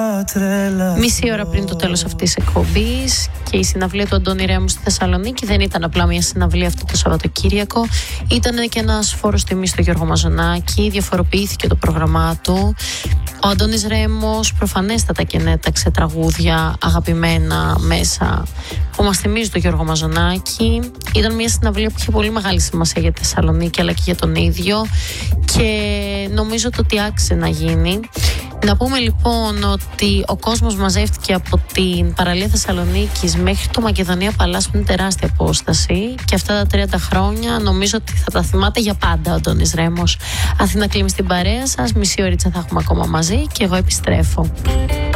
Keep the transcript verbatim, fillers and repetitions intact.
Μισή ώρα πριν το τέλος αυτής της εκπομπής, και η συναυλία του Αντώνη Ρέμου στη Θεσσαλονίκη δεν ήταν απλά μια συναυλία αυτό το Σαββατοκύριακο. Ήταν και ένας φόρος τιμής στο Γιώργο Μαζονάκη. Διαφοροποιήθηκε το πρόγραμμά του. Ο Αντώνης Ρέμος προφανέστατα και ενέταξε τραγούδια αγαπημένα μέσα που μας θυμίζει το Γιώργο Μαζονάκη. Ήταν μια συναυλία που είχε πολύ μεγάλη σημασία για τη Θεσσαλονίκη αλλά και για τον ίδιο, και νομίζω ότι άξιζε να γίνει. Να πούμε λοιπόν ότι ο κόσμος μαζεύτηκε από την παραλία Θεσσαλονίκης μέχρι το Μακεδονία Παλάς, που είναι τεράστια απόσταση, και αυτά τα τριάντα χρόνια νομίζω ότι θα τα θυμάται για πάντα ο Αντώνης Ρέμος. Αθήνα Κλίμη στην παρέα σας, μισή ωρίτσα θα έχουμε ακόμα μαζί και εγώ επιστρέφω.